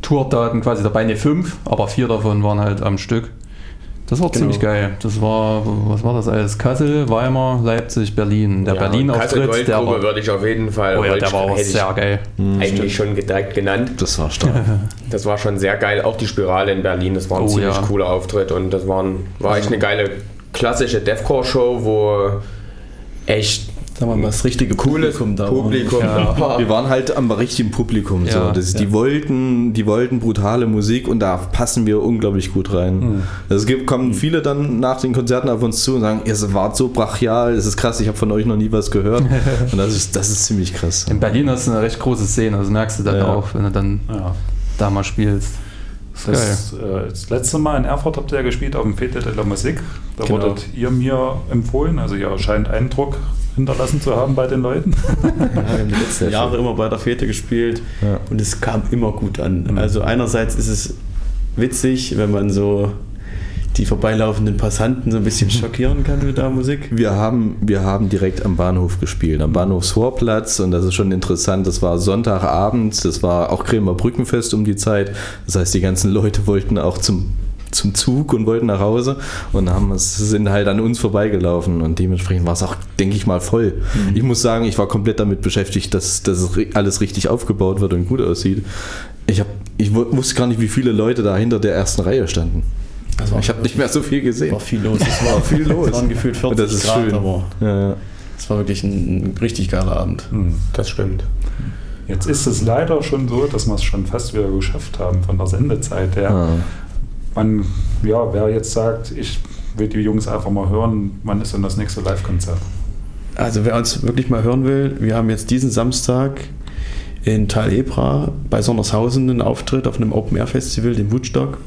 Tourdaten quasi dabei, ne 5, aber 4 davon waren halt am Stück. Das war ziemlich geil. Das war, was war das alles? Kassel, Weimar, Leipzig, Berlin. Der Berlin-Auftritt, der war... würde ich auf jeden Fall... Oh ja, der war auch sehr geil. Eigentlich schon direkt genannt. Das war stark. Das war schon sehr geil. Auch die Spirale in Berlin, das war ein ziemlich cooler Auftritt. Und das war echt eine geile, klassische Deathcore-Show, wo echt... Sagen wir mal, das richtige Publikum da. Ja. Wir waren halt am richtigen Publikum. Ja, so. Die wollten brutale Musik und da passen wir unglaublich gut rein. Es kommen viele dann nach den Konzerten auf uns zu und sagen, ihr wart so brachial, das ist krass, ich habe von euch noch nie was gehört. Und das ist ziemlich krass. In Berlin ist eine recht große Szene, also merkst du dann auch, wenn du dann da mal spielst. Das letzte Mal in Erfurt habt ihr ja gespielt auf dem Fete de la Musique. Da wurdet ihr mir empfohlen, also ihr scheint Eindruck hinterlassen zu haben bei den Leuten. Ja, wir haben die letzten Jahre immer bei der Fete gespielt und es kam immer gut an. Also einerseits ist es witzig, wenn man so die vorbeilaufenden Passanten so ein bisschen schockieren kann mit der Musik. Wir haben direkt am Bahnhof gespielt, am Bahnhofsvorplatz, und das ist schon interessant. Das war Sonntagabend, das war auch Kremer Brückenfest um die Zeit. Das heißt, die ganzen Leute wollten auch zum Zug und wollten nach Hause und sind halt an uns vorbeigelaufen und dementsprechend war es auch, denke ich mal, voll. Ich muss sagen, ich war komplett damit beschäftigt, dass alles richtig aufgebaut wird und gut aussieht. Ich wusste gar nicht, wie viele Leute da hinter der ersten Reihe standen. Ich habe nicht mehr so viel gesehen. War viel los. Es war viel los. Es waren gefühlt 40 das ist Grad, schön. Aber es war wirklich ein richtig geiler Abend. Das stimmt. Jetzt ist es leider schon so, dass wir es schon fast wieder geschafft haben von der Sendezeit her. Wer jetzt sagt, ich will die Jungs einfach mal hören, wann ist denn das nächste Live-Konzert? Also wer uns wirklich mal hören will, wir haben jetzt diesen Samstag in Tal Ebra bei Sondershausen einen Auftritt auf einem Open-Air-Festival, dem Woodstock.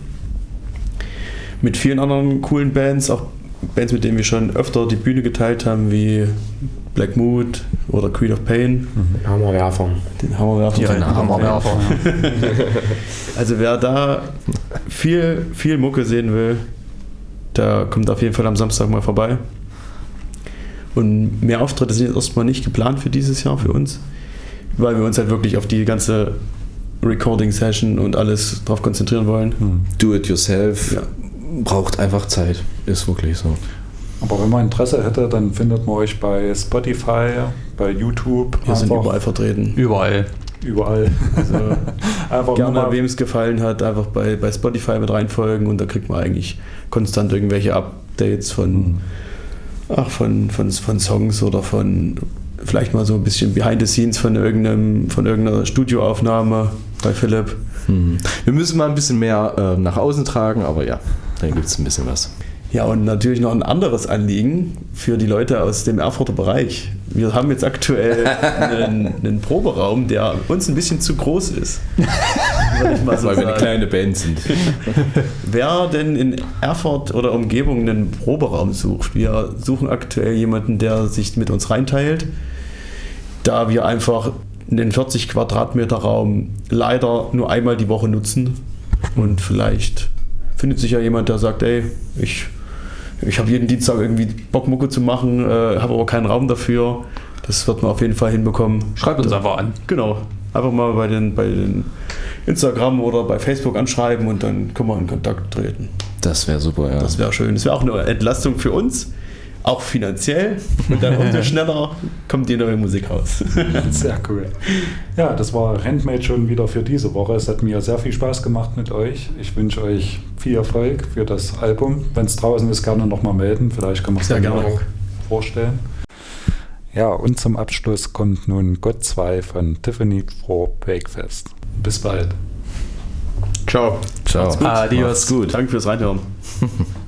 Mit vielen anderen coolen Bands, auch Bands, mit denen wir schon öfter die Bühne geteilt haben, wie Black Mood oder Creed of Pain. Hammerwerfer. Den Hammerwerfer. Also wer da viel Mucke sehen will, der kommt auf jeden Fall am Samstag mal vorbei. Und mehr Auftritte sind jetzt erstmal nicht geplant für dieses Jahr für uns, weil wir uns halt wirklich auf die ganze Recording-Session und alles drauf konzentrieren wollen. Do it yourself. Ja. Braucht einfach Zeit. Ist wirklich so. Aber wenn man Interesse hätte, dann findet man euch bei Spotify, bei YouTube. Wir sind überall vertreten. Überall. Also einfach gerne, wem es gefallen hat, einfach bei Spotify mit reinfolgen und da kriegt man eigentlich konstant irgendwelche Updates von Songs oder von vielleicht mal so ein bisschen Behind the Scenes von irgendeiner Studioaufnahme bei Philipp. Wir müssen mal ein bisschen mehr nach außen tragen, aber ja, da gibt es ein bisschen was. Ja, und natürlich noch ein anderes Anliegen für die Leute aus dem Erfurter Bereich. Wir haben jetzt aktuell einen Proberaum, der uns ein bisschen zu groß ist. Weil wir eine kleine Band sind. Wer denn in Erfurt oder Umgebung einen Proberaum sucht, wir suchen aktuell jemanden, der sich mit uns reinteilt, da wir einfach den 40 Quadratmeter Raum leider nur einmal die Woche nutzen und vielleicht findet sich ja jemand, der sagt, ey, ich habe jeden Dienstag irgendwie Bock, Mucke zu machen, habe aber keinen Raum dafür. Das wird man auf jeden Fall hinbekommen. Schreibt uns einfach an. Genau. Einfach mal bei den Instagram oder bei Facebook anschreiben und dann können wir in Kontakt treten. Das wäre super, ja. Das wäre schön. Das wäre auch eine Entlastung für uns, auch finanziell. Und dann umso schneller kommt die neue Musik raus. Sehr cool. Ja, das war Handmade schon wieder für diese Woche. Es hat mir sehr viel Spaß gemacht mit euch. Ich wünsche euch viel Erfolg für das Album. Wenn es draußen ist, gerne nochmal melden. Vielleicht kann man es dann auch vorstellen. Ja, und zum Abschluss kommt nun Gott 2 von Tiffany for Breakfast. Bis bald. Ciao. Ciao. Adios. Gut. Danke fürs Reinhören.